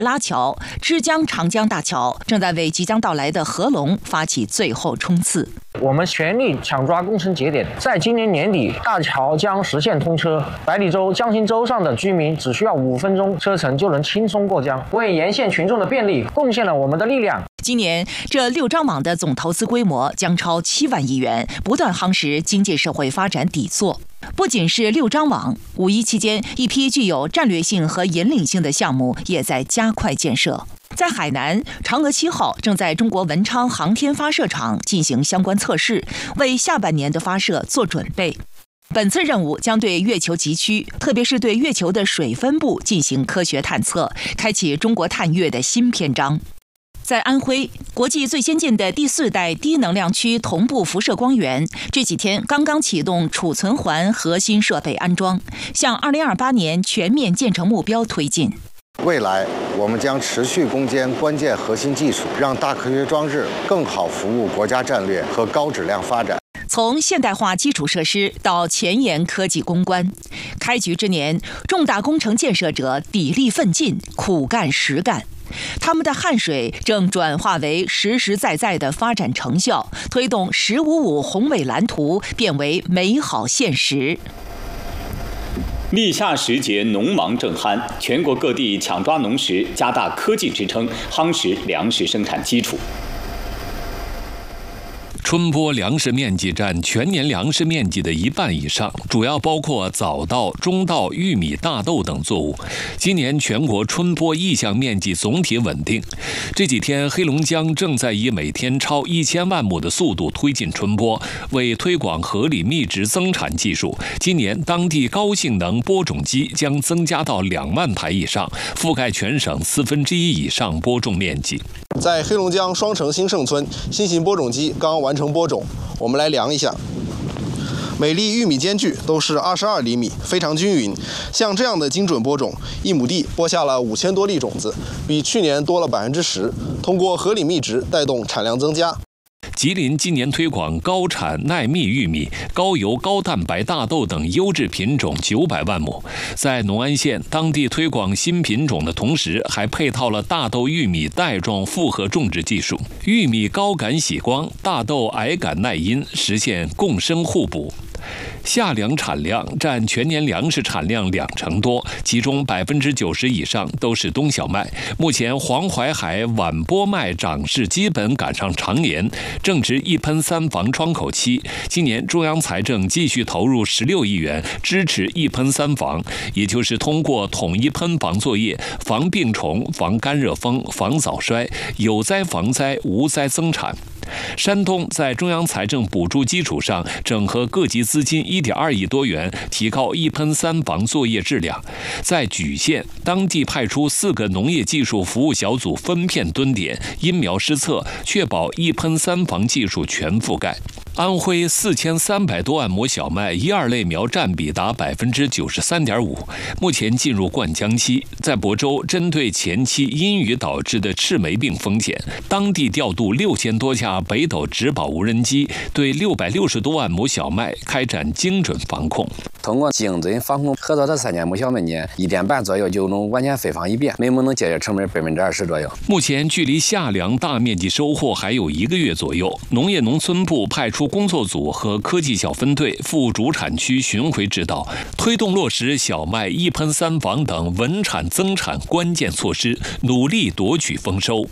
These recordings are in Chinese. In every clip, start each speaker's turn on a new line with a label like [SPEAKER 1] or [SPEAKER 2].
[SPEAKER 1] 拉桥、枝江长江大桥正在为即将到来的合龙发起最后冲刺。
[SPEAKER 2] 我们全力抢抓工程节点，在今年年底，大桥将实现通车。百里洲、江心洲上的居民只需要5分钟车程就能轻松过江，为沿线群众的便利贡献了我们的力量。
[SPEAKER 1] 今年这6张网的总投资规模将超7万亿元，不断夯实经济社会发展底座。不仅是6张网，5一期间，一批具有战略性和引领性的项目也在加快建设。在海南，嫦娥7号正在中国文昌航天发射场进行相关测试，为下半年的发射做准备。本次任务将对月球极区，特别是对月球的水分布进行科学探测，开启中国探月的新篇章。在安徽，国际最先进的第4代低能量区同步辐射光源这几天刚刚启动储存环核心设备安装，向2028年全面建成目标推进。
[SPEAKER 3] 未来，我们将持续攻坚关键核心技术，让大科学装置更好服务国家战略和高质量发展。
[SPEAKER 1] 从现代化基础设施到前沿科技攻关，开局之年，重大工程建设者砥砺奋进，苦干实干。他们的汗水正转化为实实在在的发展成效，推动“十五五”宏伟蓝图变为美好现实。
[SPEAKER 4] 立夏时节，农忙正酣，全国各地抢抓农时，加大科技支撑，夯实粮食生产基础。
[SPEAKER 5] 春播粮食面积占全年粮食面积的1半以上，主要包括早稻、中稻、玉米、大豆等作物。今年全国春播意向面积总体稳定。这几天，黑龙江正在以每天超1000万亩的速度推进春播，为推广合理密植增产技术，今年当地高性能播种机将增加到2万台以上，覆盖全省1/4以上播种面积。
[SPEAKER 6] 在黑龙江双城新盛村，新型播种机刚完成播种，我们来量一下。每粒玉米间距都是22厘米，非常均匀。像这样的精准播种，1亩地播下了5000多粒种子，比去年多了10%。通过合理密植，带动产量增加。
[SPEAKER 5] 吉林今年推广高产耐密玉米、高油高蛋白大豆等优质品种900万亩。在农安县，当地推广新品种的同时，还配套了大豆玉米带状复合种植技术，玉米高感喜光，大豆矮感耐阴，实现共生互补。夏粮产量占全年粮食产量20%多，其中90%以上都是冬小麦。目前黄淮海晚播麦涨势基本赶上常年，正值一喷三防窗口期。今年中央财政继续投入16亿元支持一喷三防，也就是通过统一喷防作业，防病虫、防干热风、防早衰，有灾防灾，无灾增产。山东在中央财政补助基础上，整合各级资金1.2亿多元，提高一喷三防作业质量。在莒县，当地派出4个农业技术服务小组分片蹲点，因苗施测，确保一喷三防技术全覆盖。安徽4300多万亩小麦1、2类苗占比达93.5%，目前进入灌浆期。在亳州，针对前期阴雨导致的赤霉病风险，当地调度6000多架北斗植保无人机，对660多万亩小麦开展精准防控。
[SPEAKER 7] 通过精准防控，合作这3年亩小麦呢，1年半左右就能完全飞防一遍，每亩能节约成本20%左右。
[SPEAKER 5] 目前距离夏粮大面积收获还有1个月左右，农业农村部派出工作组和科技小分队赴主产区巡回指导，推动落实小麦一喷三防等稳产增产关键措施，努力夺取丰收。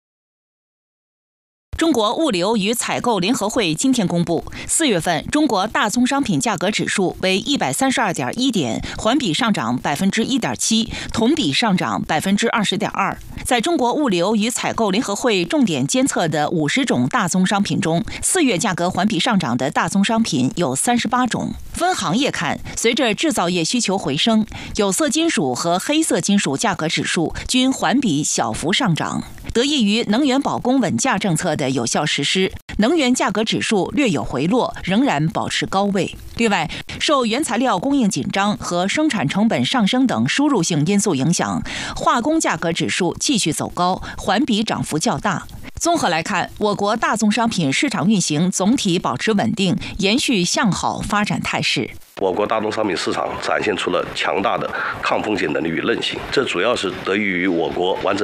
[SPEAKER 1] 中国物流与采购联合会今天公布，4月份中国大宗商品价格指数为132.1点，环比上涨1.7%，同比上涨20.2%。在中国物流与采购联合会重点监测的50种大宗商品中，4月价格环比上涨的大宗商品有38种。分行业看，随着制造业需求回升，有色金属和黑色金属价格指数均环比小幅上涨。得益于能源保供稳价政策的有效实施，能源价格指数略有回落，仍然保持高位。另外，受原材料供应紧张和生产成本上升等输入性因素影响，化工价格指数继续走高，环比涨幅较大。综合来看，我国大宗商品市场运行总体保持稳定，延续向好发展态势。
[SPEAKER 8] 我国大宗商品市场展现出了强大的抗风险能力与韧性，这主要是得益于我国完整